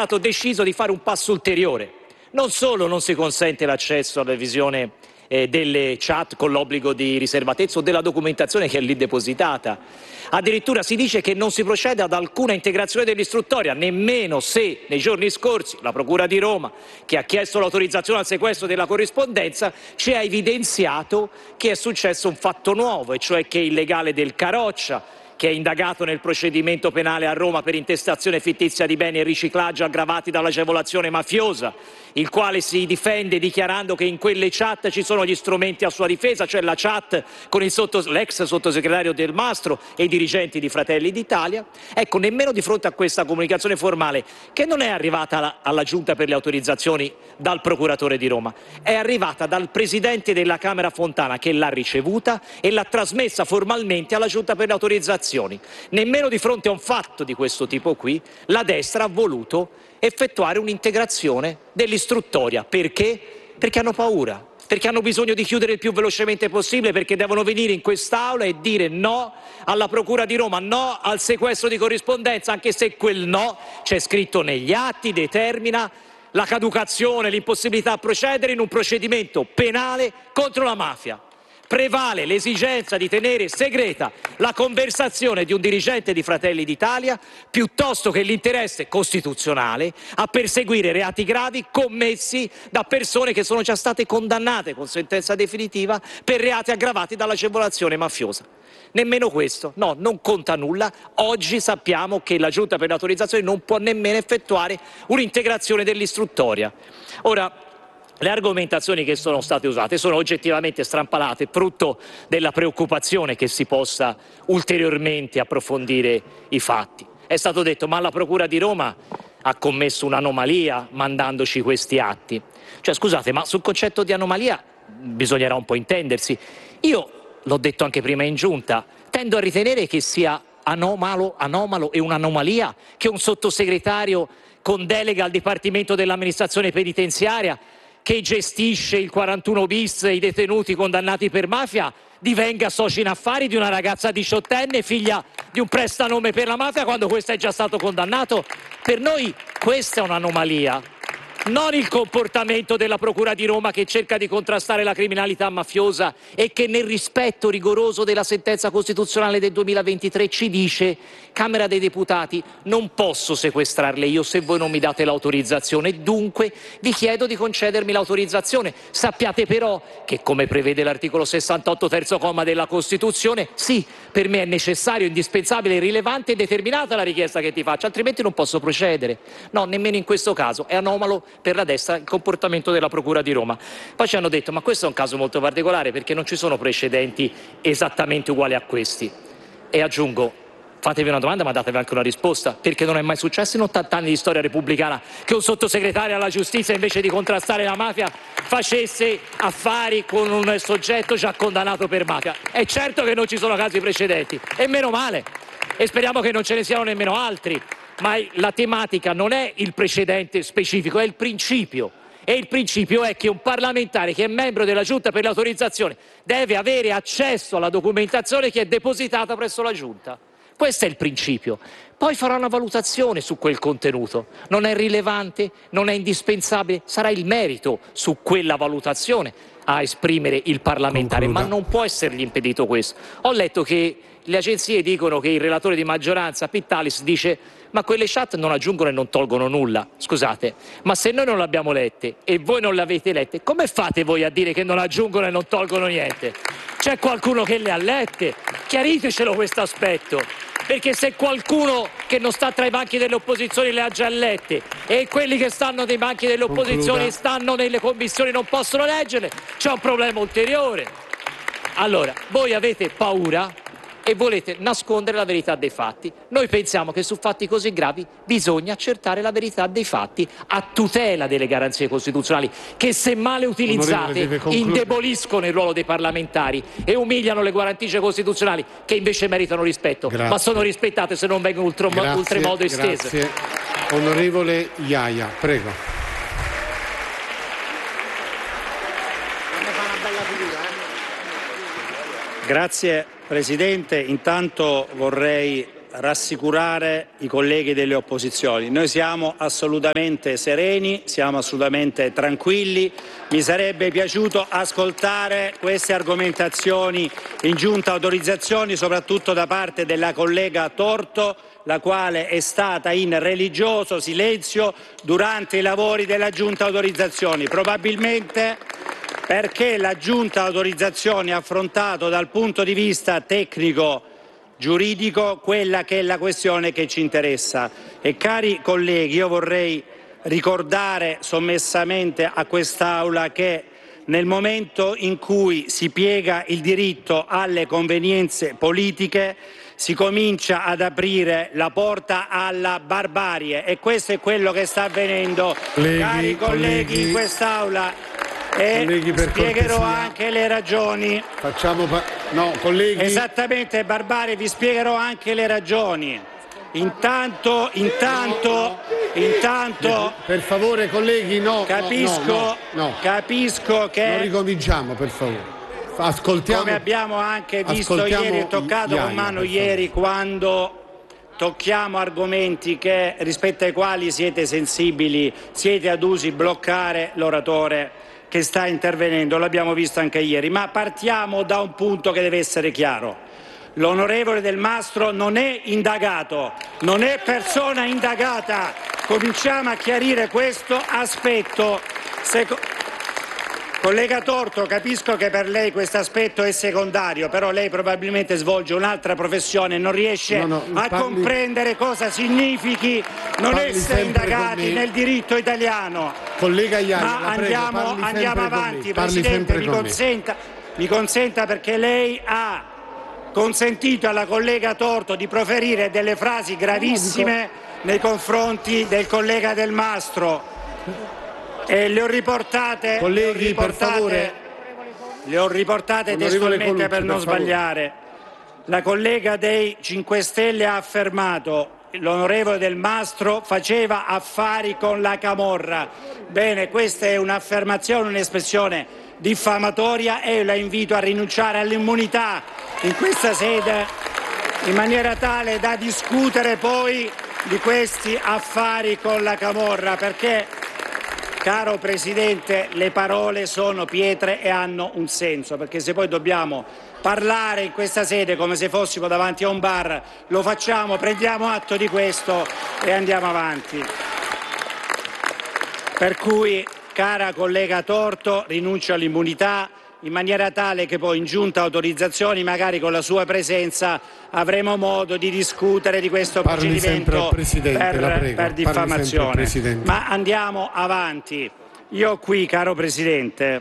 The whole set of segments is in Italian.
stato deciso di fare un passo ulteriore. Non solo non si consente l'accesso alla visione delle chat con l'obbligo di riservatezza o della documentazione che è lì depositata, addirittura si dice che non si procede ad alcuna integrazione dell'istruttoria, nemmeno se nei giorni scorsi la Procura di Roma, che ha chiesto l'autorizzazione al sequestro della corrispondenza, ci ha evidenziato che è successo un fatto nuovo, e cioè che il legale del Caroccia, che è indagato nel procedimento penale a Roma per intestazione fittizia di beni e riciclaggio aggravati dall'agevolazione mafiosa, il quale si difende dichiarando che in quelle chat ci sono gli strumenti a sua difesa, cioè la chat con l'ex sottosegretario Del Mastro e i dirigenti di Fratelli d'Italia. Ecco, nemmeno di fronte a questa comunicazione formale, che non è arrivata alla Giunta per le autorizzazioni dal procuratore di Roma, è arrivata dal presidente della Camera Fontana, che l'ha ricevuta e l'ha trasmessa formalmente alla Giunta per le autorizzazioni. Nemmeno di fronte a un fatto di questo tipo qui la destra ha voluto effettuare un'integrazione dell'istruttoria. Perché? Perché hanno paura, perché hanno bisogno di chiudere il più velocemente possibile, perché devono venire in quest'Aula e dire no alla Procura di Roma, no al sequestro di corrispondenza, anche se quel no c'è scritto negli atti, determina la caducazione, l'impossibilità a procedere in un procedimento penale contro la mafia. Prevale l'esigenza di tenere segreta la conversazione di un dirigente di Fratelli d'Italia piuttosto che l'interesse costituzionale a perseguire reati gravi commessi da persone che sono già state condannate con sentenza definitiva per reati aggravati dall'agevolazione mafiosa. Nemmeno questo, no, non conta nulla. Oggi sappiamo che la Giunta per le autorizzazioni non può nemmeno effettuare un'integrazione dell'istruttoria. Ora, le argomentazioni che sono state usate sono oggettivamente strampalate, frutto della preoccupazione che si possa ulteriormente approfondire i fatti. È stato detto: ma la Procura di Roma ha commesso un'anomalia mandandoci questi atti. Cioè, scusate, ma sul concetto di anomalia bisognerà un po' intendersi. Io l'ho detto anche prima in Giunta, tendo a ritenere che sia anomalo e un'anomalia che un sottosegretario con delega al Dipartimento dell'amministrazione penitenziaria, che gestisce il 41 bis e i detenuti condannati per mafia, divenga socio in affari di una ragazza 18enne, figlia di un prestanome per la mafia, quando questo è già stato condannato. Per noi questa è un'anomalia, non il comportamento della Procura di Roma, che cerca di contrastare la criminalità mafiosa e che, nel rispetto rigoroso della sentenza costituzionale del 2023, ci dice: Camera dei Deputati, non posso sequestrarle io se voi non mi date l'autorizzazione, dunque vi chiedo di concedermi l'autorizzazione. Sappiate però che, come prevede l'articolo 68 terzo comma della Costituzione, sì, per me è necessario, indispensabile, rilevante e determinata la richiesta che ti faccio, altrimenti non posso procedere. No, nemmeno in questo caso. È anomalo per la destra il comportamento della Procura di Roma. Poi ci hanno detto: ma questo è un caso molto particolare perché non ci sono precedenti esattamente uguali a questi. E aggiungo: fatevi una domanda ma datevi anche una risposta, perché non è mai successo in 80 anni di storia repubblicana che un sottosegretario alla giustizia, invece di contrastare la mafia, facesse affari con un soggetto già condannato per mafia. È certo che non ci sono casi precedenti, e meno male, e speriamo che non ce ne siano nemmeno altri. Ma la tematica non è il precedente specifico, è il principio. E il principio è che un parlamentare che è membro della Giunta per l'autorizzazione deve avere accesso alla documentazione che è depositata presso la Giunta. Questo è il principio. Poi farà una valutazione su quel contenuto. Non è rilevante, non è indispensabile, sarà il merito su quella valutazione a esprimere il parlamentare. Concluda. Ma non può essergli impedito questo. Ho letto che le agenzie dicono che il relatore di maggioranza, Pittalis, dice: ma quelle chat non aggiungono e non tolgono nulla. Scusate, ma se noi non le abbiamo lette e voi non le avete lette, come fate voi a dire che non aggiungono e non tolgono niente? C'è qualcuno che le ha lette? Chiaritecelo questo aspetto, perché se qualcuno che non sta tra i banchi delle opposizioni le ha già lette e quelli che stanno nei banchi delle opposizioni stanno nelle commissioni non possono leggerle, c'è un problema ulteriore. Allora, voi avete paura e volete nascondere la verità dei fatti. Noi pensiamo che su fatti così gravi bisogna accertare la verità dei fatti a tutela delle garanzie costituzionali, che se male utilizzate indeboliscono il ruolo dei parlamentari e umiliano le guarentigie costituzionali, che invece meritano rispetto. Grazie. Ma sono rispettate se non vengono oltremodo estese. Grazie. Onorevole Iaia, prego. Grazie Presidente, intanto vorrei rassicurare i colleghi delle opposizioni. Noi siamo assolutamente sereni, siamo assolutamente tranquilli. Mi sarebbe piaciuto ascoltare queste argomentazioni in Giunta Autorizzazioni, soprattutto da parte della collega Torto, la quale è stata in religioso silenzio durante i lavori della Giunta Autorizzazioni, probabilmente perché la Giunta Autorizzazioni ha affrontato dal punto di vista tecnico giuridico quella che è la questione che ci interessa. E cari colleghi, io vorrei ricordare sommessamente a quest'Aula che nel momento in cui si piega il diritto alle convenienze politiche si comincia ad aprire la porta alla barbarie, e questo è quello che sta avvenendo, cari colleghi, in quest'Aula. E spiegherò anche le ragioni. No, colleghi. Esattamente, barbarie, vi spiegherò anche le ragioni. Intanto Per favore, colleghi, capisco che non ricominciamo, per favore. Ascoltiamo. Come abbiamo anche visto ieri e toccato con mano ieri, quando tocchiamo argomenti rispetto ai quali siete sensibili, siete adusi bloccare l'oratore che sta intervenendo, l'abbiamo visto anche ieri. Ma partiamo da un punto che deve essere chiaro. L'onorevole Del Mastro non è indagato, non è persona indagata. Cominciamo a chiarire questo aspetto. Collega Torto, capisco che per lei questo aspetto è secondario, però lei probabilmente svolge un'altra professione e non riesce a comprendere cosa significhi non essere indagati nel diritto italiano. Collega Iaia, ma andiamo avanti, Presidente, mi consenta, perché lei ha consentito alla collega Torto di proferire delle frasi gravissime nei confronti del collega Del Mastro. E le ho riportate, colleghi, per favore. Le ho riportate testualmente per non sbagliare. La collega dei 5 Stelle ha affermato: l'onorevole Del Mastro faceva affari con la camorra. Bene, questa è un'affermazione, un'espressione diffamatoria, e la invito a rinunciare all'immunità in questa sede, in maniera tale da discutere poi di questi affari con la camorra, perché, caro Presidente, le parole sono pietre e hanno un senso, perché se poi dobbiamo parlare in questa sede come se fossimo davanti a un bar, lo facciamo, prendiamo atto di questo e andiamo avanti. Per cui, cara collega Torto, rinuncio all'immunità, in maniera tale che poi in Giunta Autorizzazioni, magari con la sua presenza, avremo modo di discutere di questo procedimento per diffamazione. Ma andiamo avanti. Io ho qui, caro Presidente,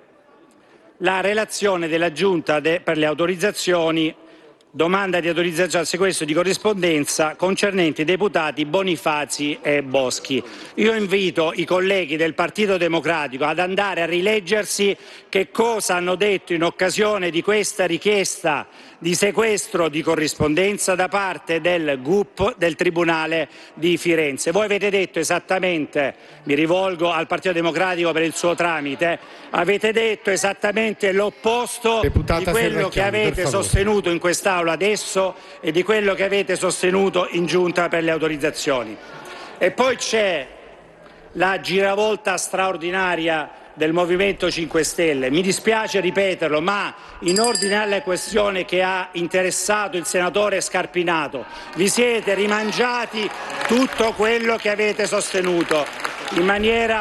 la relazione della Giunta per le autorizzazioni, domanda di autorizzazione al sequestro di corrispondenza concernente i deputati Bonifazi e Boschi. Io invito i colleghi del Partito Democratico ad andare a rileggersi che cosa hanno detto in occasione di questa richiesta di sequestro di corrispondenza da parte del GUP del Tribunale di Firenze. Voi avete detto esattamente, mi rivolgo al Partito Democratico per il suo tramite, avete detto esattamente l'opposto di quello che avete sostenuto in quest'Aula adesso e di quello che avete sostenuto in Giunta per le autorizzazioni. E poi c'è la giravolta straordinaria del Movimento 5 Stelle. Mi dispiace ripeterlo, ma in ordine alla questione che ha interessato il senatore Scarpinato, vi siete rimangiati tutto quello che avete sostenuto in maniera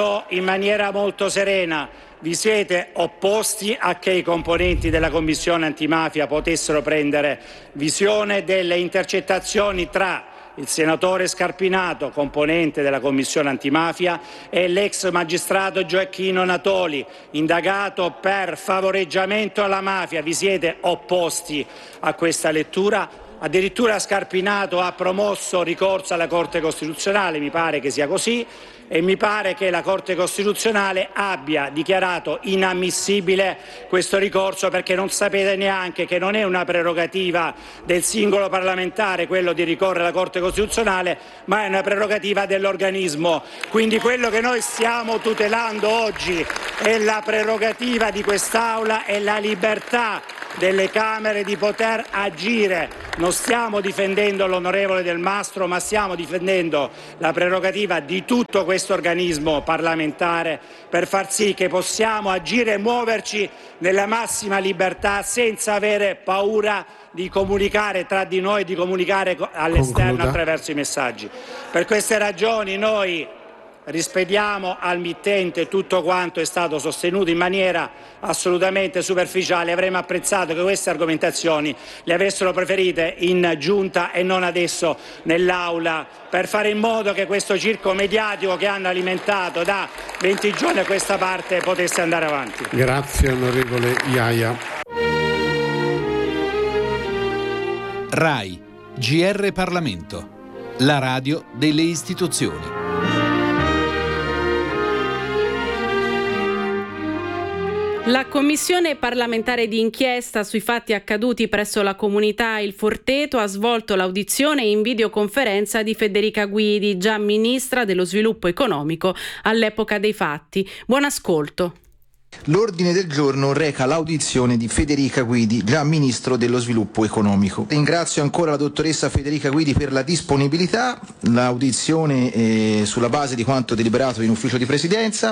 molto serena. Vi siete opposti a che i componenti della Commissione antimafia potessero prendere visione delle intercettazioni tra il senatore Scarpinato, componente della Commissione antimafia, e l'ex magistrato Gioacchino Natoli, indagato per favoreggiamento alla mafia. Vi siete opposti a questa lettura. Addirittura Scarpinato ha promosso ricorso alla Corte Costituzionale, mi pare che sia così, e mi pare che la Corte Costituzionale abbia dichiarato inammissibile questo ricorso, perché non sapete neanche che non è una prerogativa del singolo parlamentare quello di ricorrere alla Corte Costituzionale, ma è una prerogativa dell'organismo. Quindi quello che noi stiamo tutelando oggi è la prerogativa di quest'Aula e la libertà delle Camere di poter agire. Non stiamo difendendo l'onorevole Del Mastro, ma stiamo difendendo la prerogativa di tutto questo organismo parlamentare per far sì che possiamo agire e muoverci nella massima libertà senza avere paura di comunicare tra di noi, di comunicare all'esterno Concluda. attraverso i messaggi. Per queste ragioni noi rispediamo al mittente tutto quanto è stato sostenuto in maniera assolutamente superficiale. Avremmo apprezzato che queste argomentazioni le avessero preferite in giunta e non adesso nell'aula, per fare in modo che questo circo mediatico che hanno alimentato da 20 giorni a questa parte potesse andare avanti. Grazie onorevole Iaia. RAI, GR Parlamento, la radio delle istituzioni. La Commissione parlamentare di inchiesta sui fatti accaduti presso la comunità Il Forteto ha svolto l'audizione in videoconferenza di Federica Guidi, già ministra dello sviluppo economico all'epoca dei fatti. Buon ascolto. L'ordine del giorno reca l'audizione di Federica Guidi, già Ministro dello Sviluppo Economico. Ringrazio ancora la dottoressa Federica Guidi per la disponibilità. L'audizione sulla base di quanto deliberato in ufficio di presidenza.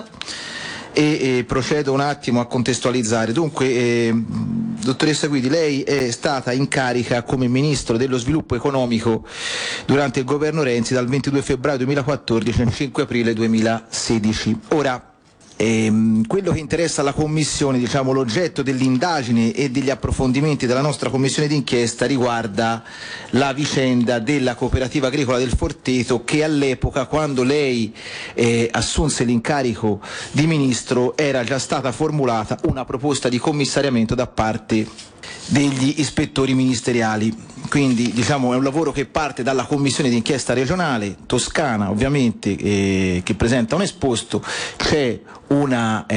E procedo un attimo a contestualizzare. Dunque, dottoressa Guidi, lei è stata in carica come Ministro dello Sviluppo Economico durante il governo Renzi dal 22 febbraio 2014 al 5 aprile 2016. Ora, quello che interessa alla Commissione, diciamo l'oggetto dell'indagine e degli approfondimenti della nostra Commissione d'inchiesta riguarda la vicenda della cooperativa agricola del Forteto, che all'epoca, quando lei assunse l'incarico di Ministro, era già stata formulata una proposta di commissariamento da parte degli ispettori ministeriali. Quindi diciamo è un lavoro che parte dalla Commissione d'inchiesta regionale toscana, ovviamente, che presenta un esposto, c'è un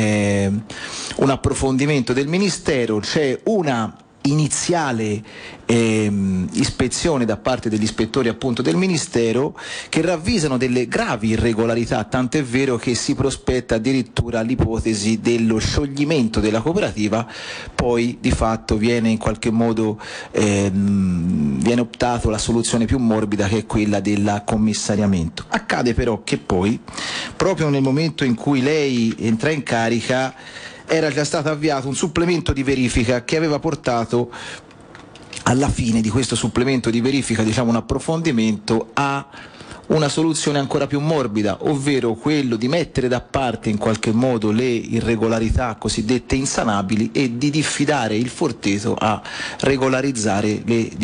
approfondimento del Ministero, c'è una iniziale ispezione da parte degli ispettori appunto del Ministero, che ravvisano delle gravi irregolarità, tant'è vero che si prospetta addirittura l'ipotesi dello scioglimento della cooperativa. Poi di fatto viene in qualche modo viene optato la soluzione più morbida, che è quella del commissariamento. Accade però che poi, proprio nel momento in cui lei entra in carica, era già stato avviato un supplemento di verifica che aveva portato alla fine di questo supplemento di verifica, diciamo un approfondimento, a una soluzione ancora più morbida, ovvero quello di mettere da parte in qualche modo le irregolarità cosiddette insanabili e di diffidare il Forteto a regolarizzare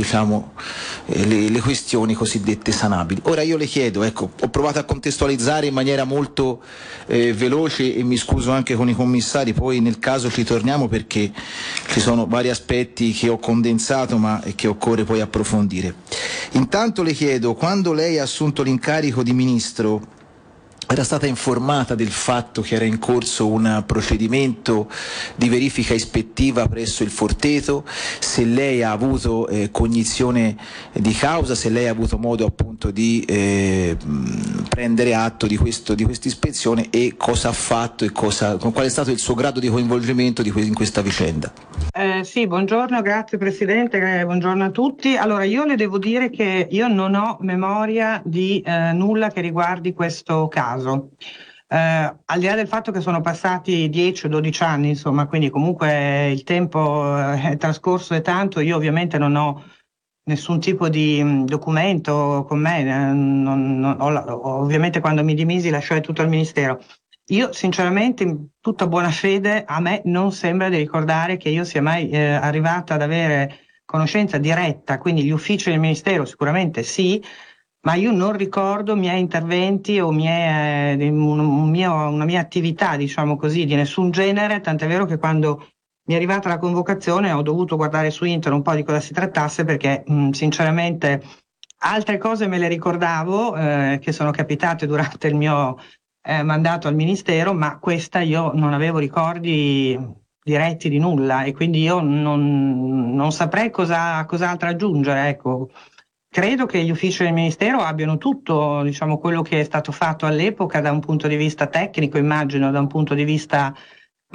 le questioni cosiddette sanabili. Ora io le chiedo, ecco, ho provato a contestualizzare in maniera molto veloce e mi scuso anche con i commissari, poi nel caso ci torniamo perché ci sono vari aspetti che ho condensato ma che occorre poi approfondire. Intanto le chiedo, quando lei ha assunto l'incarico di Ministro, era stata informata del fatto che era in corso un procedimento di verifica ispettiva presso il Forteto? Se lei ha avuto cognizione di causa, se lei ha avuto modo appunto di prendere atto di questa ispezione, e cosa ha fatto e qual è stato il suo grado di coinvolgimento in questa vicenda? Sì, buongiorno, grazie Presidente, buongiorno a tutti. Allora, io le devo dire che io non ho memoria di nulla che riguardi questo caso. Al di là del fatto che sono passati 10 o 12 anni, insomma, quindi comunque il tempo è trascorso e tanto, io ovviamente non ho nessun tipo di documento con me, ovviamente quando mi dimisi lasciai tutto al Ministero. Io sinceramente, in tutta buona fede, a me non sembra di ricordare che io sia mai arrivata ad avere conoscenza diretta, quindi gli uffici del Ministero sicuramente sì, ma io non ricordo miei interventi o una mia attività, diciamo così, di nessun genere, tant'è vero che quando mi è arrivata la convocazione ho dovuto guardare su internet un po' di cosa si trattasse, perché sinceramente altre cose me le ricordavo che sono capitate durante il mio mandato al Ministero, ma questa io non avevo ricordi diretti di nulla e quindi io non saprei cos'altro aggiungere, ecco. Credo che gli uffici del Ministero abbiano tutto, diciamo, quello che è stato fatto all'epoca da un punto di vista tecnico, immagino da un punto di vista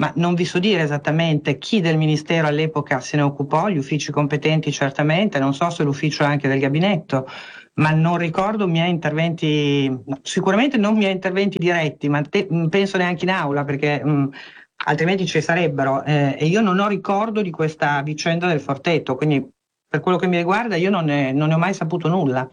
ma non vi so dire esattamente chi del Ministero all'epoca se ne occupò, gli uffici competenti certamente, non so se l'ufficio anche del gabinetto, ma non ricordo miei interventi, no, sicuramente non miei interventi diretti, ma penso neanche in aula, perché altrimenti ci sarebbero, e io non ho ricordo di questa vicenda del Forteto, quindi per quello che mi riguarda io non ne ho mai saputo nulla.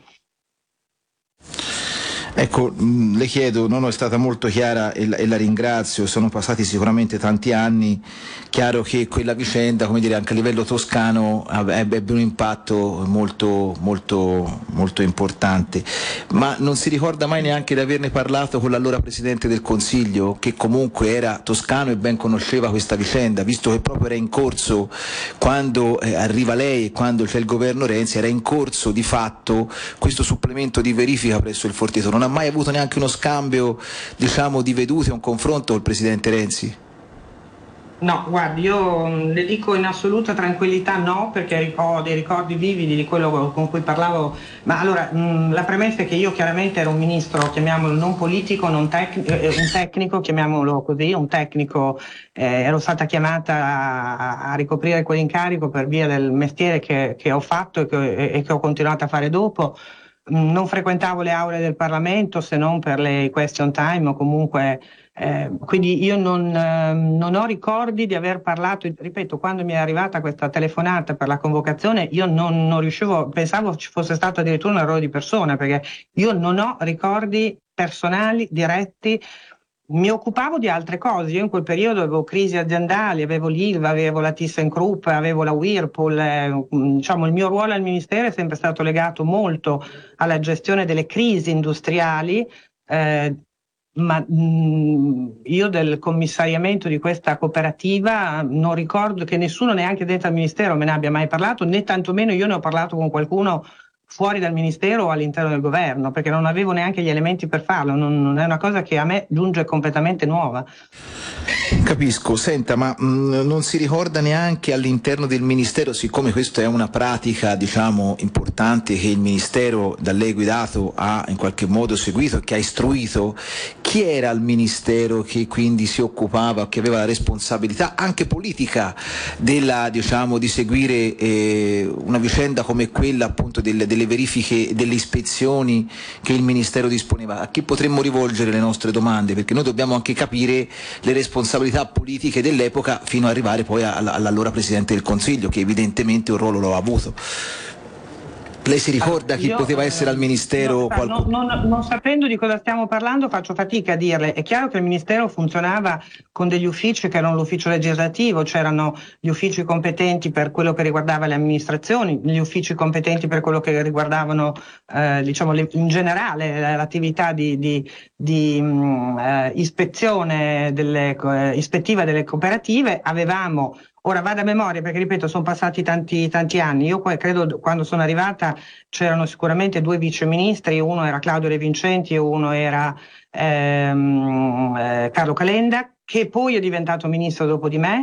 Ecco, le chiedo, è stata molto chiara e la ringrazio, sono passati sicuramente tanti anni, chiaro che quella vicenda, come dire, anche a livello toscano ebbe un impatto molto, molto, molto importante, ma non si ricorda mai neanche di averne parlato con l'allora Presidente del Consiglio, che comunque era toscano e ben conosceva questa vicenda, visto che proprio era in corso, quando arriva lei e quando c'è il governo Renzi, era in corso di fatto questo supplemento di verifica presso il Forteto. Non ha mai avuto neanche uno scambio, diciamo, di vedute, un confronto col Presidente Renzi? No, guardi, io le dico in assoluta tranquillità no, perché ho dei ricordi vividi di quello con cui parlavo, ma allora la premessa è che io chiaramente ero un ministro, chiamiamolo non politico, non un tecnico, chiamiamolo così, un tecnico, ero stata chiamata a ricoprire quell'incarico per via del mestiere che ho fatto e che ho continuato a fare dopo. Non frequentavo le aule del Parlamento se non per le question time o comunque, quindi io non ho ricordi di aver parlato, ripeto, quando mi è arrivata questa telefonata per la convocazione io non riuscivo, pensavo ci fosse stato addirittura un errore di persona, perché io non ho ricordi personali diretti. Mi occupavo di altre cose, io in quel periodo avevo crisi aziendali, avevo l'Ilva, avevo la ThyssenKrupp, avevo la Whirlpool, diciamo il mio ruolo al Ministero è sempre stato legato molto alla gestione delle crisi industriali, ma io del commissariamento di questa cooperativa non ricordo che nessuno neanche dentro al Ministero me ne abbia mai parlato, né tantomeno io ne ho parlato con qualcuno fuori dal Ministero o all'interno del governo, perché non avevo neanche gli elementi per farlo, non è una cosa che a me giunge completamente nuova. Capisco, senta, ma non si ricorda neanche all'interno del Ministero, siccome questa è una pratica, diciamo, importante che il Ministero da lei guidato ha in qualche modo seguito e che ha istruito, chi era al Ministero che quindi si occupava, che aveva la responsabilità anche politica della, diciamo, di seguire una vicenda come quella appunto delle verifiche, delle ispezioni che il Ministero disponeva? A chi potremmo rivolgere le nostre domande? Perché noi dobbiamo anche capire le responsabilità politiche dell'epoca fino ad arrivare poi all'allora Presidente del Consiglio, che evidentemente un ruolo lo ha avuto. Lei si ricorda chi poteva essere al Ministero? Non sapendo di cosa stiamo parlando faccio fatica a dirle. È chiaro che il Ministero funzionava con degli uffici che erano l'ufficio legislativo, c'erano gli uffici competenti per quello che riguardava le amministrazioni, gli uffici competenti per quello che riguardavano diciamo in generale l'attività di ispezione ispettiva delle cooperative. Avevamo, ora vado a memoria perché ripeto sono passati tanti anni, io credo quando sono arrivata c'erano sicuramente 2 viceministri, uno era Claudio De Vincenti e uno era Carlo Calenda, che poi è diventato ministro dopo di me,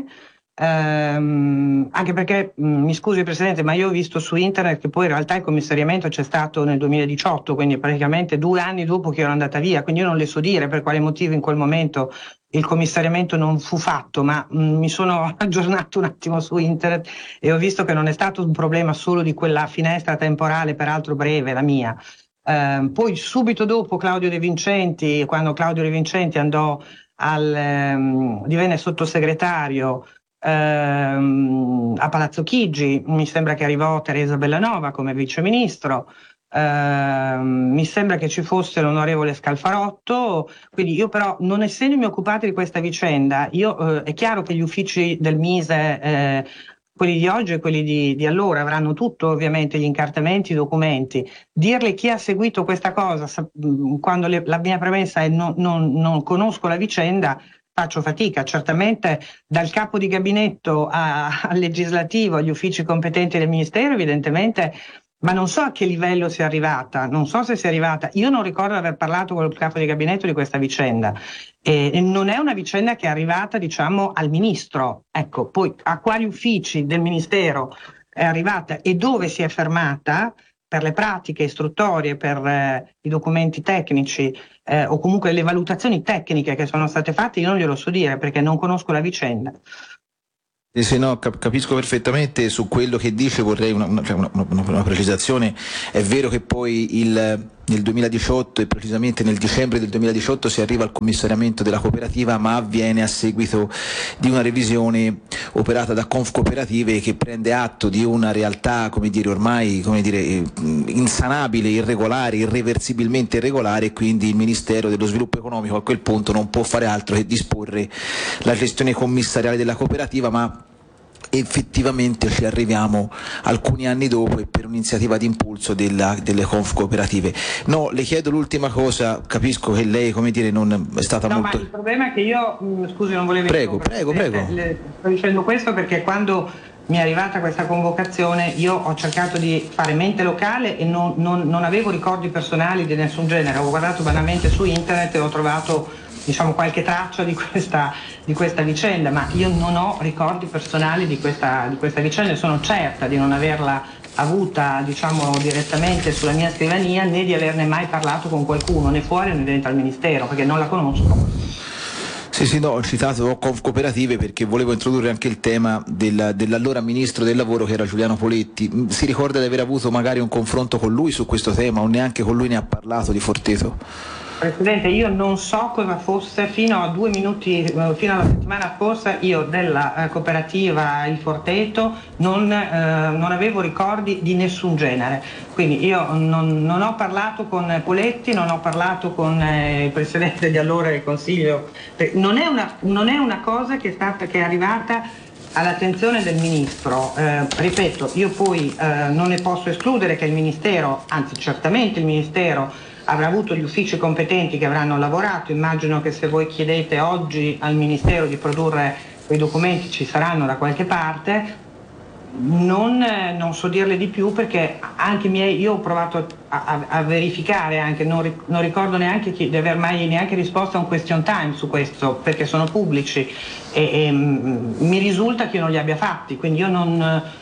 anche perché mi scusi Presidente, ma io ho visto su internet che poi in realtà il commissariamento c'è stato nel 2018, quindi praticamente 2 anni dopo che ero andata via, quindi io non le so dire per quale motivo in quel momento il commissariamento non fu fatto, ma mi sono aggiornato un attimo su internet e ho visto che non è stato un problema solo di quella finestra temporale, peraltro breve, la mia. Poi subito dopo Claudio De Vincenti, quando Claudio De Vincenti andò divenne sottosegretario a Palazzo Chigi, mi sembra che arrivò Teresa Bellanova come viceministro. Mi sembra che ci fosse l'onorevole Scalfarotto, quindi io però non essendomi occupata di questa vicenda, è chiaro che gli uffici del Mise, quelli di oggi e quelli di allora, avranno tutto ovviamente, gli incartamenti, i documenti. Dirle chi ha seguito questa cosa quando la mia premessa è non conosco la vicenda, faccio fatica. Certamente dal capo di gabinetto al legislativo, agli uffici competenti del Ministero evidentemente, ma non so a che livello sia arrivata, non so se sia arrivata, io non ricordo di aver parlato con il capo di gabinetto di questa vicenda, e non è una vicenda che è arrivata diciamo al ministro, ecco, poi a quali uffici del Ministero è arrivata e dove si è fermata, per le pratiche istruttorie, per i documenti tecnici o comunque le valutazioni tecniche che sono state fatte, io non glielo so dire perché non conosco la vicenda. Se no, capisco perfettamente. Su quello che dice vorrei una precisazione. È vero che poi nel 2018 e precisamente nel dicembre del 2018 si arriva al commissariamento della cooperativa, ma avviene a seguito di una revisione operata da Confcooperative che prende atto di una realtà, ormai insanabile, irregolare, irreversibilmente irregolare, e quindi il Ministero dello Sviluppo Economico a quel punto non può fare altro che disporre la gestione commissariale della cooperativa, ma effettivamente ci arriviamo alcuni anni dopo e per un'iniziativa di impulso delle Confcooperative. No, le chiedo l'ultima cosa, capisco che lei non è stata molto... Ma il problema è che io, scusi, non volevo... Prego. Sto dicendo questo perché quando mi è arrivata questa convocazione io ho cercato di fare mente locale e non avevo ricordi personali di nessun genere. Ho guardato banalmente su internet e ho trovato qualche traccia di questa vicenda, ma io non ho ricordi personali di questa vicenda, sono certa di non averla avuta direttamente sulla mia scrivania, né di averne mai parlato con qualcuno, né fuori né dentro al Ministero, perché non la conosco. Sì, ho citato Confcooperative perché volevo introdurre anche il tema dell'allora Ministro del Lavoro che era Giuliano Poletti. Si ricorda di aver avuto magari un confronto con lui su questo tema o neanche con lui ne ha parlato di Forteto? Presidente, io non so cosa fosse fino a 2 minuti, fino alla settimana scorsa io della cooperativa Il Forteto non avevo ricordi di nessun genere, quindi io non ho parlato con Poletti, non ho parlato con il Presidente di allora del Consiglio, non è una cosa che è arrivata all'attenzione del Ministro. Ripeto, io poi non ne posso escludere che il Ministero, anzi certamente il Ministero avrà avuto gli uffici competenti che avranno lavorato. Immagino che se voi chiedete oggi al Ministero di produrre quei documenti ci saranno da qualche parte. Non so dirle di più perché anche io ho provato a verificare, anche non ricordo neanche di aver mai neanche risposto a un question time su questo perché sono pubblici e mi risulta che io non li abbia fatti, quindi io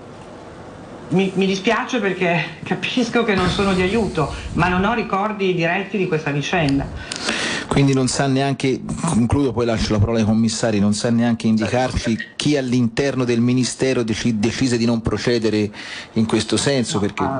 mi dispiace perché capisco che non sono di aiuto, ma non ho ricordi diretti di questa vicenda. Quindi non sa neanche, concludo poi lascio la parola ai commissari, non sa neanche indicarci chi all'interno del Ministero decise di non procedere in questo senso?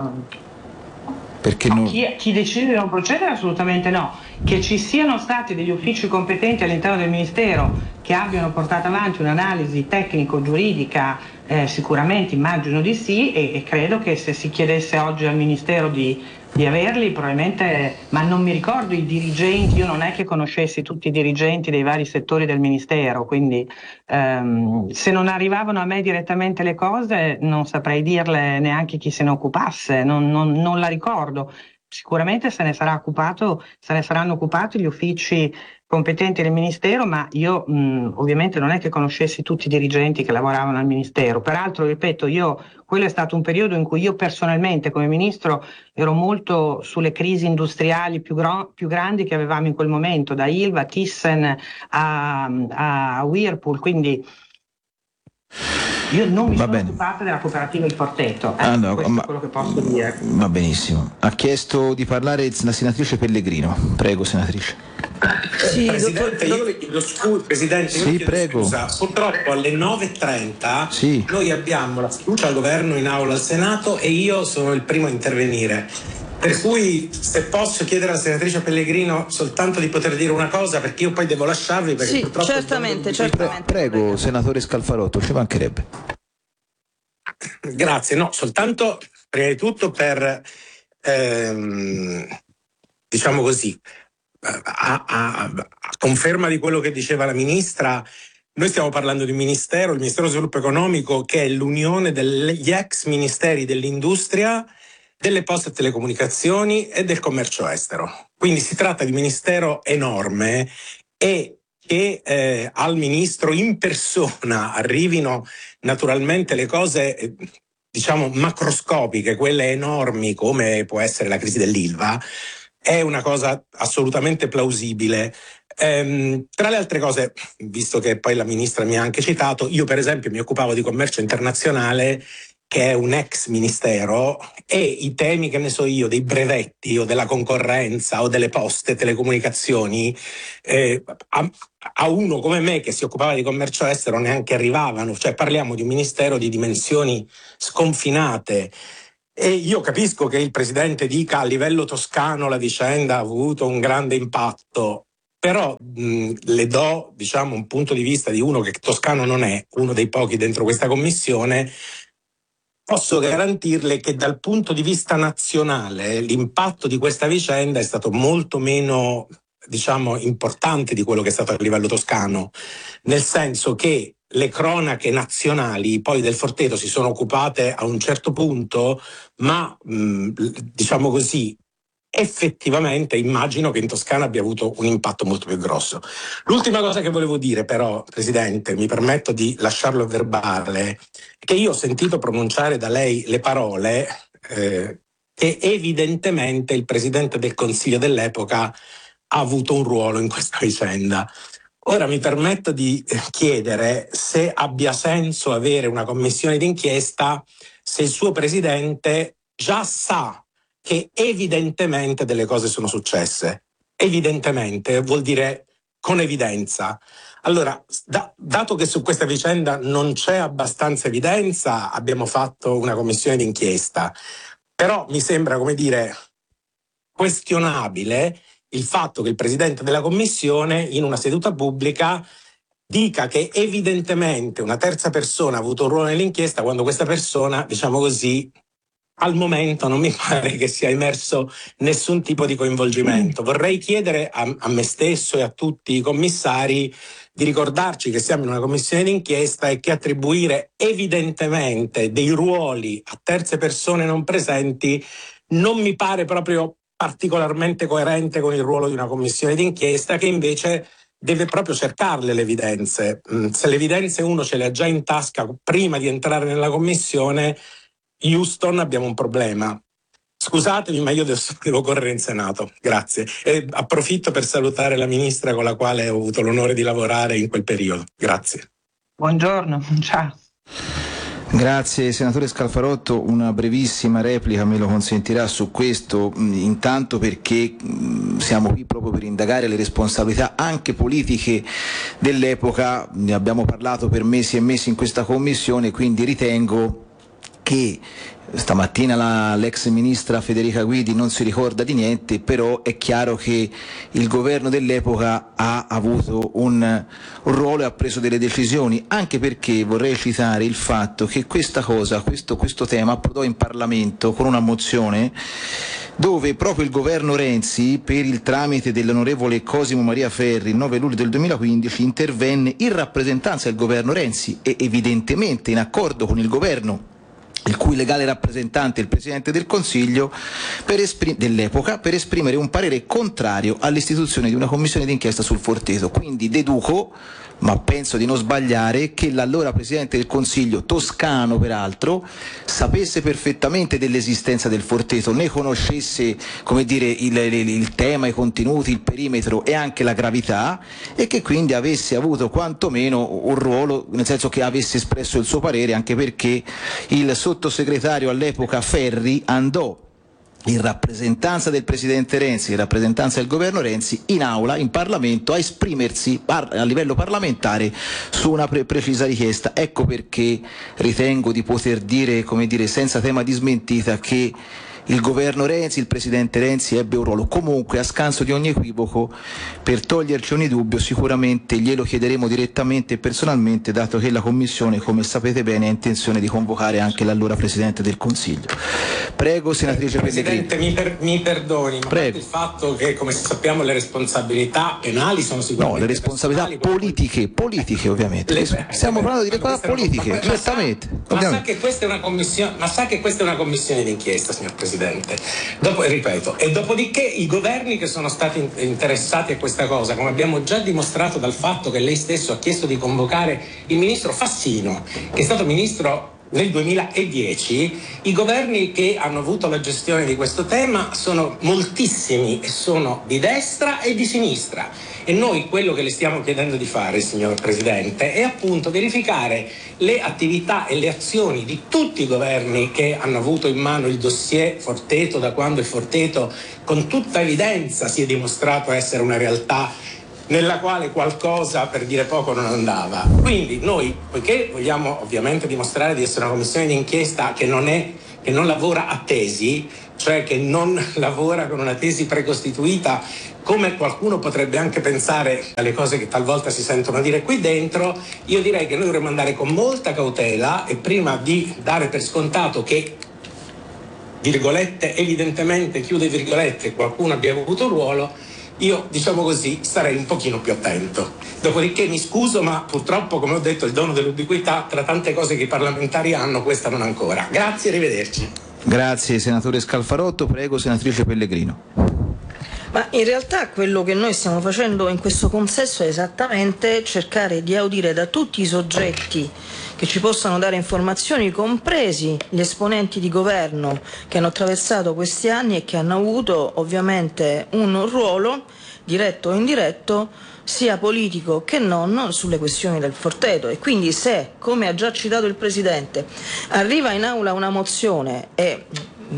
Perché non... Chi decide di non procedere assolutamente no. Che ci siano stati degli uffici competenti all'interno del Ministero che abbiano portato avanti un'analisi tecnico-giuridica, sicuramente immagino di sì, e credo che se si chiedesse oggi al Ministero di averli probabilmente, ma non mi ricordo i dirigenti, io non è che conoscessi tutti i dirigenti dei vari settori del Ministero, quindi se non arrivavano a me direttamente le cose non saprei dirle neanche chi se ne occupasse, non la ricordo. Sicuramente se ne saranno occupati gli uffici competenti del Ministero, ma io ovviamente non è che conoscessi tutti i dirigenti che lavoravano al Ministero. Peraltro, ripeto, quello è stato un periodo in cui io personalmente come Ministro ero molto sulle crisi industriali più grandi che avevamo in quel momento, da Ilva, Thyssen a Whirlpool, quindi io non mi sono occupata della cooperativa Il Forteto, questo è quello che posso dire. Va benissimo. Ha chiesto di parlare la senatrice Pellegrino. Prego, senatrice. Sì, Presidente, io le chiedo scusa, purtroppo alle 9:30 noi abbiamo la fiducia al governo in aula al Senato e io sono il primo a intervenire. Per cui se posso chiedere alla senatrice Pellegrino soltanto di poter dire una cosa, perché io poi devo lasciarvi perché purtroppo certamente. Prego, senatore Scalfarotto, ci mancherebbe. Grazie, no, soltanto prima di tutto per diciamo così, a conferma di quello che diceva la ministra, noi stiamo parlando di un ministero, il Ministero dello Sviluppo Economico, che è l'unione degli ex ministeri dell'industria, delle poste e telecomunicazioni e del commercio estero. Quindi si tratta di un ministero enorme e che al ministro in persona arrivino naturalmente le cose diciamo macroscopiche, quelle enormi come può essere la crisi dell'Ilva, è una cosa assolutamente plausibile. Tra le altre cose, visto che poi la ministra mi ha anche citato, io per esempio mi occupavo di commercio internazionale che è un ex ministero, e i temi, che ne so io, dei brevetti o della concorrenza o delle poste, telecomunicazioni, a uno come me che si occupava di commercio estero neanche arrivavano. Cioè parliamo di un ministero di dimensioni sconfinate. E io capisco che il Presidente dica a livello toscano la vicenda ha avuto un grande impatto, però le do, diciamo, un punto di vista di uno che toscano non è, uno dei pochi dentro questa commissione. Posso garantirle che dal punto di vista nazionale l'impatto di questa vicenda è stato molto meno, diciamo, importante di quello che è stato a livello toscano, nel senso che le cronache nazionali poi del Forteto si sono occupate a un certo punto, ma diciamo così, effettivamente immagino che in Toscana abbia avuto un impatto molto più grosso. L'ultima cosa che volevo dire però, Presidente, mi permetto di lasciarlo verbale, che io ho sentito pronunciare da lei le parole che evidentemente il Presidente del Consiglio dell'epoca ha avuto un ruolo in questa vicenda. Ora mi permetto di chiedere se abbia senso avere una commissione d'inchiesta se il suo Presidente già sa che evidentemente delle cose sono successe. Evidentemente vuol dire con evidenza. Allora, dato che su questa vicenda non c'è abbastanza evidenza, abbiamo fatto una commissione d'inchiesta. Però mi sembra, come dire, questionabile il fatto che il Presidente della Commissione in una seduta pubblica dica che evidentemente una terza persona ha avuto un ruolo nell'inchiesta quando questa persona, diciamo così, al momento non mi pare che sia emerso nessun tipo di coinvolgimento. Vorrei chiedere a me stesso e a tutti i commissari di ricordarci che siamo in una commissione d'inchiesta e che attribuire evidentemente dei ruoli a terze persone non presenti non mi pare proprio particolarmente coerente con il ruolo di una commissione d'inchiesta, che invece deve proprio cercarle le evidenze. Se le evidenze uno ce le ha già in tasca prima di entrare nella commissione, Houston, abbiamo un problema. Scusatemi, ma io devo correre in Senato. Grazie. E approfitto per salutare la Ministra con la quale ho avuto l'onore di lavorare in quel periodo. Grazie. Buongiorno, ciao. Grazie senatore Scalfarotto, una brevissima replica me lo consentirà su questo, intanto perché siamo qui proprio per indagare le responsabilità anche politiche dell'epoca, ne abbiamo parlato per mesi e mesi in questa commissione, quindi ritengo che stamattina l'ex ministra Federica Guidi non si ricorda di niente, però è chiaro che il governo dell'epoca ha avuto un ruolo e ha preso delle decisioni, anche perché vorrei citare il fatto che questa cosa, questo tema approdò in Parlamento con una mozione dove proprio il governo Renzi, per il tramite dell'onorevole Cosimo Maria Ferri, il 9 luglio del 2015 intervenne in rappresentanza del governo Renzi e evidentemente in accordo con il governo, il cui legale rappresentante è il Presidente del Consiglio dell'epoca, per esprimere un parere contrario all'istituzione di una commissione d'inchiesta sul Forteto. Quindi deduco, ma penso di non sbagliare, che l'allora Presidente del Consiglio, toscano peraltro, sapesse perfettamente dell'esistenza del Forteto, ne conoscesse, come dire, il tema, i contenuti, il perimetro e anche la gravità, e che quindi avesse avuto quantomeno un ruolo, nel senso che avesse espresso il suo parere, anche perché il sottosegretario all'epoca Ferri andò in rappresentanza del Presidente Renzi, in rappresentanza del governo Renzi, in aula, in Parlamento, a esprimersi a livello parlamentare su una precisa richiesta. Ecco perché ritengo di poter dire, come dire, senza tema di smentita, che il governo Renzi, il Presidente Renzi ebbe un ruolo. Comunque, a scanso di ogni equivoco, per toglierci ogni dubbio, sicuramente glielo chiederemo direttamente e personalmente, dato che la Commissione, come sapete bene, ha intenzione di convocare anche l'allora Presidente del Consiglio. Prego, senatrice Pellegrini. Presidente, mi perdoni, ma il fatto che, come sappiamo, le responsabilità penali sono sicuramente... No, le responsabilità politiche ovviamente. Stiamo parlando di responsabilità politiche, certamente. Ma sa che questa è una commissione d'inchiesta, signor Presidente. E dopodiché i governi che sono stati interessati a questa cosa, come abbiamo già dimostrato dal fatto che lei stesso ha chiesto di convocare il ministro Fassino, che è stato ministro nel 2010 i governi che hanno avuto la gestione di questo tema sono moltissimi e sono di destra e di sinistra. E noi quello che le stiamo chiedendo di fare, signor Presidente, è appunto verificare le attività e le azioni di tutti i governi che hanno avuto in mano il dossier Forteto, da quando il Forteto con tutta evidenza si è dimostrato essere una realtà nella quale qualcosa, per dire poco, non andava. Quindi noi, poiché vogliamo ovviamente dimostrare di essere una commissione d'inchiesta che non lavora a tesi, cioè che non lavora con una tesi precostituita, come qualcuno potrebbe anche pensare alle cose che talvolta si sentono dire qui dentro, io direi che noi dovremmo andare con molta cautela e prima di dare per scontato che, virgolette, evidentemente, chiude virgolette, qualcuno abbia avuto un ruolo, io, diciamo così, starei un pochino più attento. Dopodiché mi scuso, ma purtroppo, come ho detto, il dono dell'ubiquità, tra tante cose che i parlamentari hanno, questa non ancora. Grazie, arrivederci. Grazie senatore Scalfarotto, prego senatrice Pellegrino. Ma in realtà quello che noi stiamo facendo in questo consesso è esattamente cercare di audire da tutti i soggetti che ci possano dare informazioni, compresi gli esponenti di governo che hanno attraversato questi anni e che hanno avuto ovviamente un ruolo, diretto o indiretto, sia politico che non, sulle questioni del Forteto. E quindi se, come ha già citato il Presidente, arriva in aula una mozione e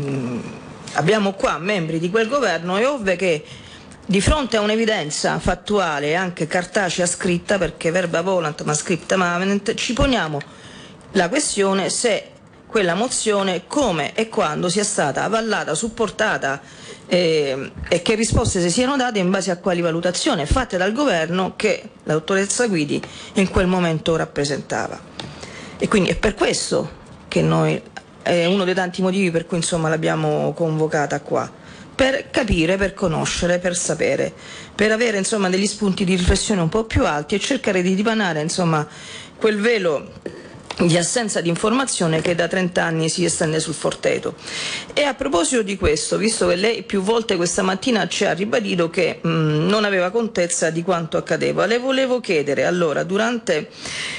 abbiamo qua membri di quel governo, è ovvio che di fronte a un'evidenza fattuale, anche cartacea scritta, perché verba volant ma scripta mavenent, ci poniamo la questione se quella mozione, come e quando sia stata avallata, supportata e che risposte si siano date in base a quali valutazioni fatte dal governo che la dottoressa Guidi in quel momento rappresentava. E quindi è per questo che noi, è uno dei tanti motivi per cui insomma l'abbiamo convocata qua, per capire, per conoscere, per sapere, per avere insomma degli spunti di riflessione un po' più alti e cercare di dipanare insomma quel velo di assenza di informazione che da 30 anni si estende sul Forteto. E a proposito di questo, visto che lei più volte questa mattina ci ha ribadito che non aveva contezza di quanto accadeva, le volevo chiedere allora, durante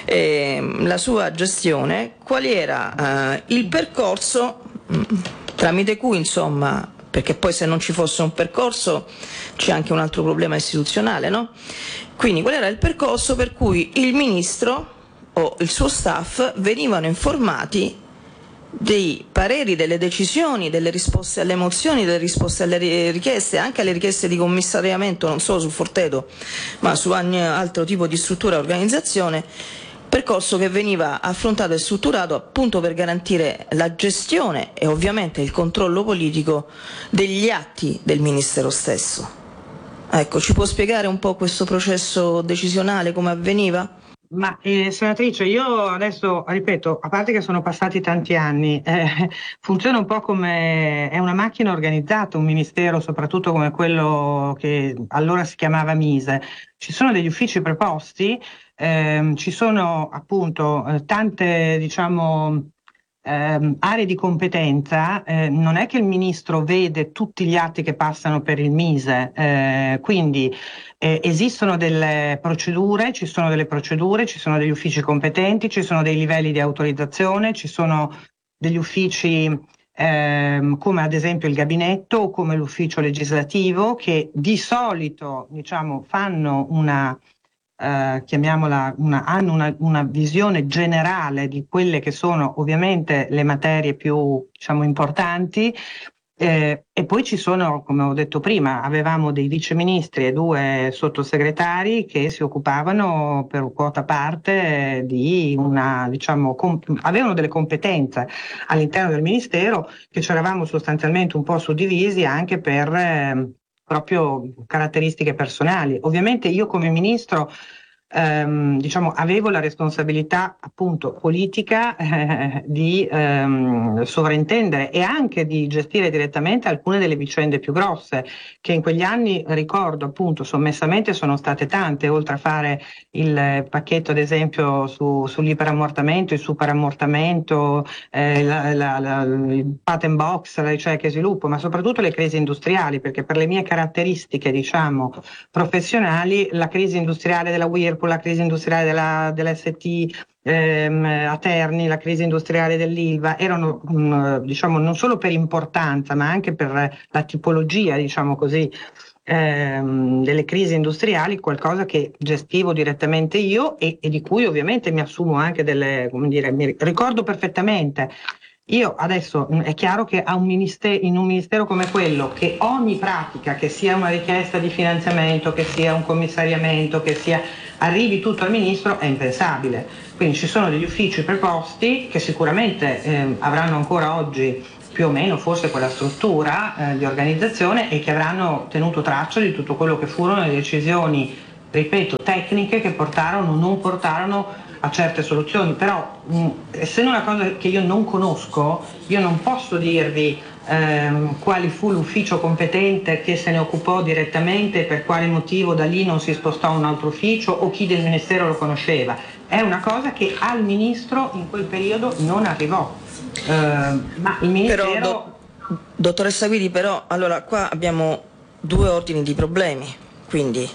la sua gestione, quali era il percorso tramite cui insomma, perché poi se non ci fosse un percorso c'è anche un altro problema istituzionale, no? Quindi qual era il percorso per cui il ministro o il suo staff venivano informati dei pareri, delle decisioni, delle risposte alle mozioni, delle risposte alle richieste, anche alle richieste di commissariamento non solo sul Forteto ma su ogni altro tipo di struttura e organizzazione, percorso che veniva affrontato e strutturato appunto per garantire la gestione e ovviamente il controllo politico degli atti del Ministero stesso. Ecco, ci può spiegare un po' questo processo decisionale, come avveniva? Ma senatrice, io adesso ripeto, a parte che sono passati tanti anni, funziona un po' come è una macchina organizzata, un ministero, soprattutto come quello che allora si chiamava Mise. Ci sono degli uffici preposti, ci sono appunto tante, diciamo, aree di competenza. Non è che il ministro vede tutti gli atti che passano per il Mise, quindi esistono delle procedure, ci sono degli uffici competenti, ci sono dei livelli di autorizzazione, ci sono degli uffici come ad esempio il gabinetto o come l'ufficio legislativo, che di solito, diciamo, fanno hanno una visione generale di quelle che sono ovviamente le materie più, diciamo, importanti. E poi ci sono, come ho detto prima, avevamo dei viceministri e 2 sottosegretari che si occupavano per quota parte di avevano delle competenze all'interno del Ministero, che ci eravamo sostanzialmente un po' suddivisi anche per proprio caratteristiche personali. Ovviamente io come ministro avevo la responsabilità appunto politica di sovrintendere e anche di gestire direttamente alcune delle vicende più grosse, che in quegli anni, ricordo appunto sommessamente, sono state tante, oltre a fare il pacchetto ad esempio sull'iperammortamento, il superammortamento, il patent box, la ricerca e sviluppo, ma soprattutto le crisi industriali, perché per le mie caratteristiche, diciamo, professionali, la crisi industriale della Whirlpool, dopo la crisi industriale dell'ST a Terni, la crisi industriale dell'Ilva, erano diciamo non solo per importanza ma anche per la tipologia, diciamo così, delle crisi industriali, qualcosa che gestivo direttamente io e di cui ovviamente mi assumo anche delle, come dire, mi ricordo perfettamente. Io adesso è chiaro che in un ministero come quello, che ogni pratica, che sia una richiesta di finanziamento, che sia un commissariamento, che sia arrivi tutto al ministro, è impensabile. Quindi ci sono degli uffici preposti che sicuramente avranno ancora oggi più o meno forse quella struttura di organizzazione e che avranno tenuto traccia di tutto quello che furono le decisioni, ripeto, tecniche che portarono o non portarono a certe soluzioni. Però essendo una cosa che io non conosco, io non posso dirvi quale fu l'ufficio competente che se ne occupò direttamente, per quale motivo da lì non si spostò a un altro ufficio o chi del ministero lo conosceva. È una cosa che al ministro in quel periodo non arrivò. Ma il ministero... Però, dottoressa Guidi, però allora qua abbiamo due ordini di problemi. Quindi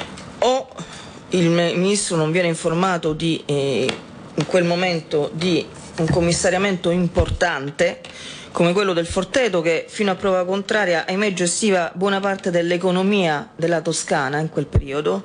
o il ministro non viene informato in quel momento di un commissariamento importante come quello del Forteto, che fino a prova contraria, ahimè, gestiva buona parte dell'economia della Toscana in quel periodo,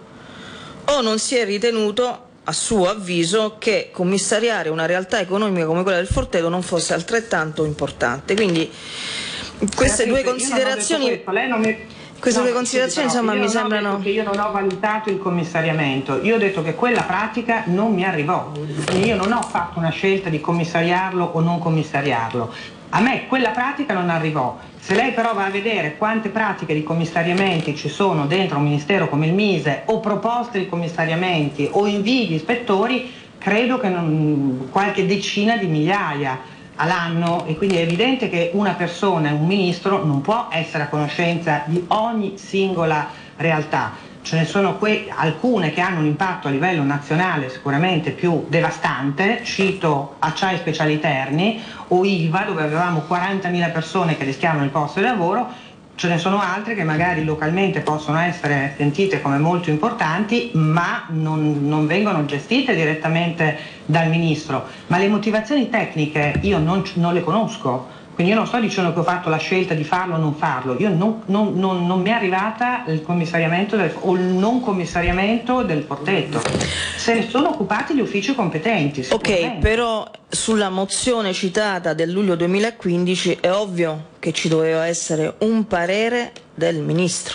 o non si è ritenuto, a suo avviso, che commissariare una realtà economica come quella del Forteto non fosse altrettanto importante. Quindi queste due considerazioni... Queste due considerazioni insomma mi sembrano... Che io non ho valutato il commissariamento, io ho detto che quella pratica non mi arrivò, io non ho fatto una scelta di commissariarlo o non commissariarlo, a me quella pratica non arrivò. Se lei però va a vedere quante pratiche di commissariamenti ci sono dentro un ministero come il Mise, o proposte di commissariamenti o invii di ispettori, credo che qualche decina di migliaia all'anno, e quindi è evidente che una persona, un ministro, non può essere a conoscenza di ogni singola realtà. Ce ne sono alcune che hanno un impatto a livello nazionale sicuramente più devastante, cito Acciai Speciali Terni o Ilva, dove avevamo 40.000 persone che rischiavano il posto di lavoro. Ce ne sono altre che magari localmente possono essere sentite come molto importanti, ma non vengono gestite direttamente dal ministro. Ma le motivazioni tecniche io non le conosco, quindi io non sto dicendo che ho fatto la scelta di farlo o non farlo. Io non mi è arrivata il commissariamento o il non commissariamento del Forteto. Se ne sono occupati gli uffici competenti. Ok, però sulla mozione citata del luglio 2015 è ovvio che ci doveva essere un parere del ministro.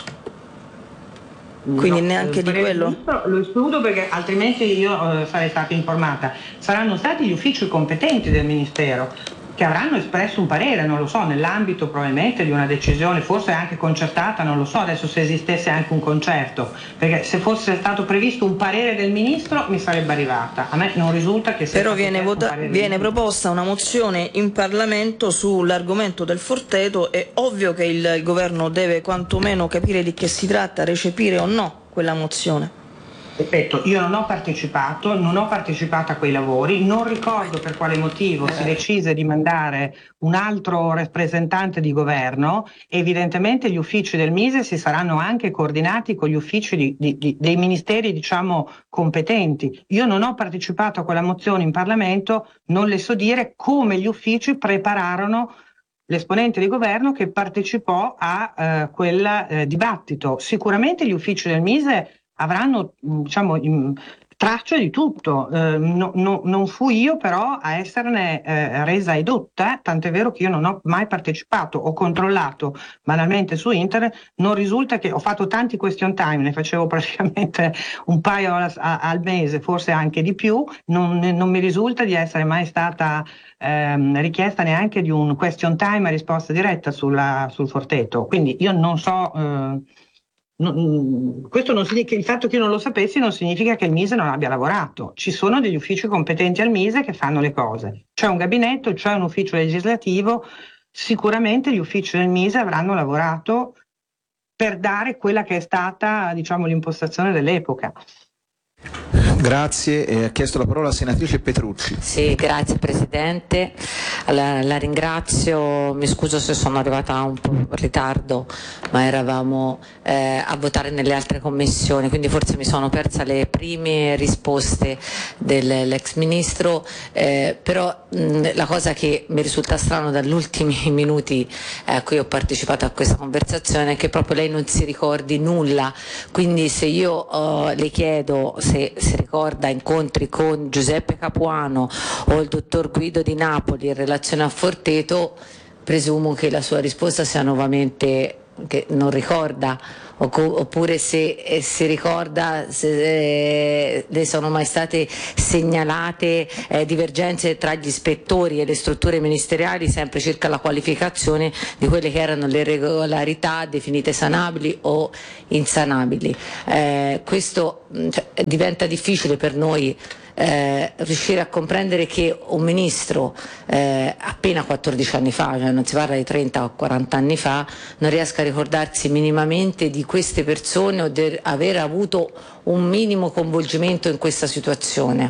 Quindi no, neanche di quello? Lo escludo perché altrimenti io sarei stata informata. Saranno stati gli uffici competenti del ministero che avranno espresso un parere, non lo so, nell'ambito probabilmente di una decisione, forse anche concertata, non lo so adesso se esistesse anche un concerto, perché se fosse stato previsto un parere del ministro mi sarebbe arrivata. A me non risulta che sia però viene proposta una mozione in Parlamento sull'argomento del Forteto, è ovvio che il governo deve quantomeno capire di che si tratta, recepire o no quella mozione. Ripeto, io non ho partecipato a quei lavori, non ricordo per quale motivo si decise di mandare un altro rappresentante di governo. Evidentemente gli uffici del Mise si saranno anche coordinati con gli uffici dei ministeri, diciamo, competenti. Io non ho partecipato a quella mozione in Parlamento, non le so dire come gli uffici prepararono l'esponente di governo che partecipò a quel dibattito. Sicuramente gli uffici del Mise avranno, diciamo, traccia di tutto. Non fui io però a esserne resa edotta, tant'è vero che io non ho mai partecipato, ho controllato banalmente su internet, non risulta che ho fatto tanti question time, ne facevo praticamente un paio al mese, forse anche di più, non mi risulta di essere mai stata richiesta neanche di un question time a risposta diretta sul Forteto, quindi io non so. Questo non significa che il fatto che io non lo sapessi non significa che il Mise non abbia lavorato. Ci sono degli uffici competenti al Mise che fanno le cose. C'è un gabinetto, c'è un ufficio legislativo. Sicuramente gli uffici del Mise avranno lavorato per dare quella che è stata, diciamo, l'impostazione dell'epoca. Grazie, ha chiesto la parola la senatrice Petrucci. Sì, grazie Presidente, la ringrazio, mi scuso se sono arrivata un po' in ritardo, ma eravamo a votare nelle altre commissioni, quindi forse mi sono persa le prime risposte dell'ex Ministro, però la cosa che mi risulta strano dagli ultimi minuti a cui ho partecipato a questa conversazione è che proprio lei non si ricordi nulla, quindi se io le chiedo se si ricorda incontri con Giuseppe Capuano o il dottor Guido di Napoli in relazione a Forteto, presumo che la sua risposta sia nuovamente che non ricorda, oppure se si ricorda se le sono mai state segnalate divergenze tra gli ispettori e le strutture ministeriali sempre circa la qualificazione di quelle che erano le irregolarità definite sanabili o insanabili. Questo diventa difficile per noi riuscire a comprendere che un ministro appena 14 anni fa, cioè non si parla di 30 o 40 anni fa, non riesca a ricordarsi minimamente di queste persone o di aver avuto un minimo coinvolgimento in questa situazione.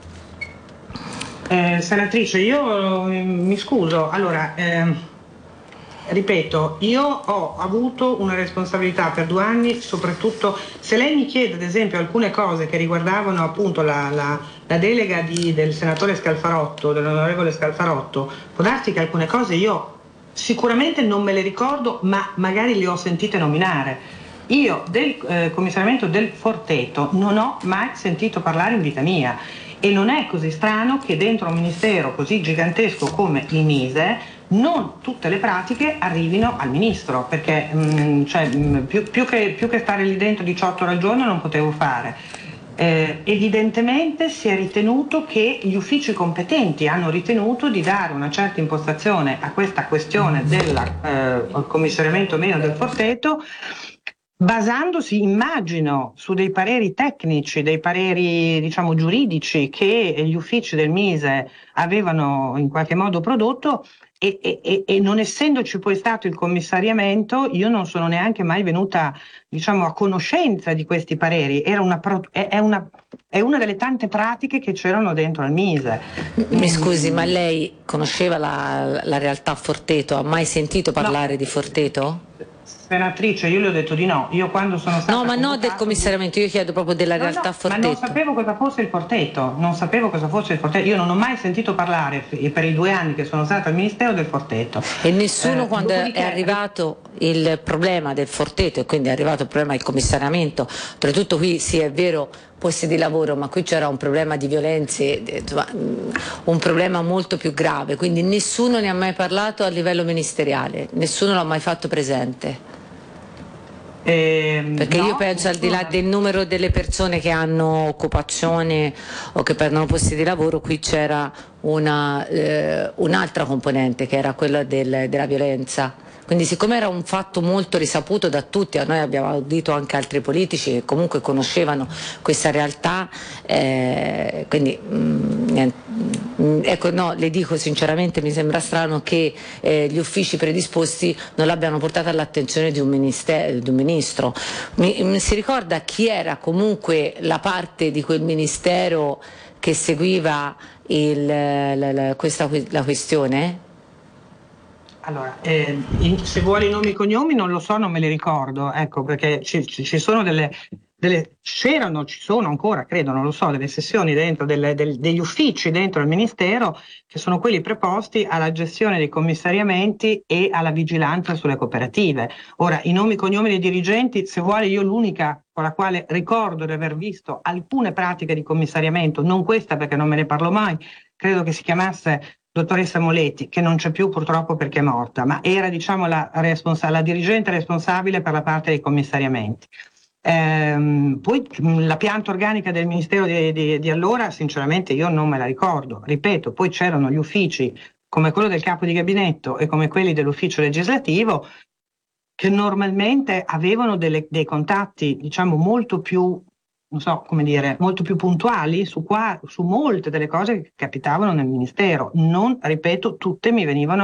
Senatrice, io mi scuso, allora ripeto, io ho avuto una responsabilità per 2 anni, soprattutto se lei mi chiede ad esempio alcune cose che riguardavano appunto la delega del senatore Scalfarotto, dell'onorevole Scalfarotto, può darsi che alcune cose io sicuramente non me le ricordo, ma magari le ho sentite nominare. Io del commissariamento del Forteto non ho mai sentito parlare in vita mia e non è così strano che dentro un ministero così gigantesco come il Mise non tutte le pratiche arrivino al ministro, perché più che stare lì dentro 18 ore al giorno non potevo fare. Evidentemente si è ritenuto che gli uffici competenti hanno ritenuto di dare una certa impostazione a questa questione del commissariamento o meno del Forteto, basandosi, immagino, su dei pareri tecnici, dei pareri diciamo giuridici che gli uffici del Mise avevano in qualche modo prodotto. E non essendoci poi stato il commissariamento, io non sono neanche mai venuta, diciamo, a conoscenza di questi pareri. È una delle tante pratiche che c'erano dentro al Mise. Mi scusi, ma lei conosceva la realtà Forteto? Ha mai sentito parlare di Forteto? Senatrice, io le ho detto di no. Io quando sono stata no, ma non del commissariamento, io chiedo proprio della realtà Forteto. Ma non sapevo cosa fosse il Forteto, Io non ho mai sentito parlare per i 2 anni che sono stata al Ministero del Forteto. E nessuno quando è arrivato il problema del Forteto e quindi è arrivato il problema del commissariamento, oltretutto qui sì è vero posti di lavoro, ma qui c'era un problema di violenze, un problema molto più grave, quindi nessuno ne ha mai parlato a livello ministeriale, nessuno l'ha mai fatto presente. Perché io penso al di là del numero delle persone che hanno occupazione o che perdono posti di lavoro, qui c'era un'altra componente che era quella della violenza. Quindi siccome era un fatto molto risaputo da tutti, a noi abbiamo audito anche altri politici che comunque conoscevano questa realtà, quindi ecco, no, le dico sinceramente mi sembra strano che gli uffici predisposti non l'abbiano portata all'attenzione di un ministro. Si ricorda chi era comunque la parte di quel ministero che seguiva la questione? Allora, se vuole i nomi e cognomi non lo so, non me li ricordo, ecco, perché ci sono ci sono ancora, credo, non lo so, delle sessioni dentro degli uffici dentro il Ministero che sono quelli preposti alla gestione dei commissariamenti e alla vigilanza sulle cooperative. Ora, i nomi e cognomi dei dirigenti, se vuole io l'unica con la quale ricordo di aver visto alcune pratiche di commissariamento, non questa perché non me ne parlo mai, credo che si chiamasse dottoressa Moletti, che non c'è più purtroppo perché è morta, ma era diciamo la dirigente responsabile per la parte dei commissariamenti. Poi la pianta organica del Ministero di allora sinceramente io non me la ricordo, ripeto, poi c'erano gli uffici come quello del capo di gabinetto e come quelli dell'ufficio legislativo che normalmente avevano dei contatti diciamo molto più, non so come dire, molto più puntuali su molte delle cose che capitavano nel Ministero. Non, ripeto, tutte mi venivano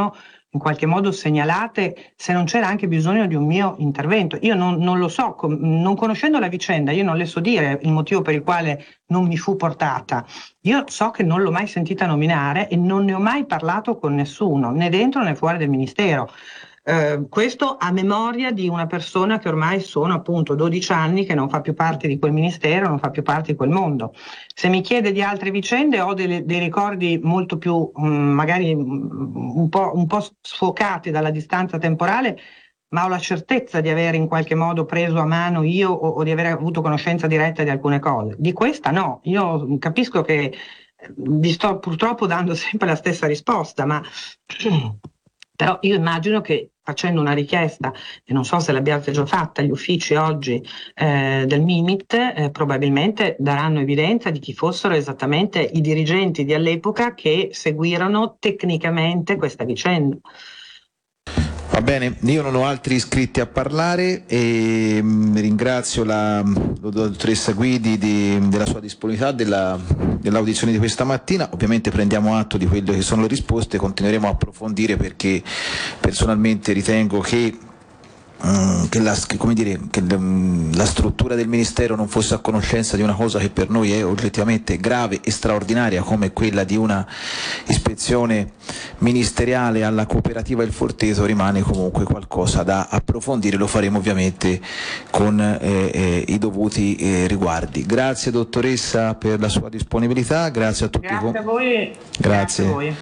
in qualche modo segnalate, se non c'era anche bisogno di un mio intervento. Io non lo so, non conoscendo la vicenda, io non le so dire il motivo per il quale non mi fu portata. Io so che non l'ho mai sentita nominare e non ne ho mai parlato con nessuno, né dentro né fuori del Ministero. Questo a memoria di una persona che ormai sono appunto 12 anni che non fa più parte di quel ministero, non fa più parte di quel mondo. Se mi chiede di altre vicende ho dei ricordi molto più magari un po' sfocati dalla distanza temporale, ma ho la certezza di aver in qualche modo preso a mano io o di aver avuto conoscenza diretta di alcune cose. Di questa no, io capisco che vi sto purtroppo dando sempre la stessa risposta, ma però io immagino che facendo una richiesta, e non so se l'abbiate già fatta, gli uffici oggi del Mimit probabilmente daranno evidenza di chi fossero esattamente i dirigenti di all'epoca che seguirono tecnicamente questa vicenda. Va bene, io non ho altri iscritti a parlare e ringrazio la dottoressa Guidi della sua disponibilità, dell'audizione di questa mattina. Ovviamente prendiamo atto di quelle che sono le risposte, continueremo a approfondire perché personalmente ritengo che la struttura del Ministero non fosse a conoscenza di una cosa che per noi è oggettivamente grave e straordinaria come quella di una ispezione ministeriale alla cooperativa Il Forteto rimane comunque qualcosa da approfondire, lo faremo ovviamente con i dovuti riguardi. Grazie dottoressa per la sua disponibilità, grazie a tutti. Grazie a voi. Grazie a voi.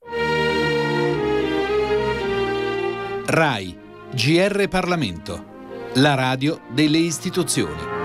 RAI GR Parlamento, la radio delle istituzioni.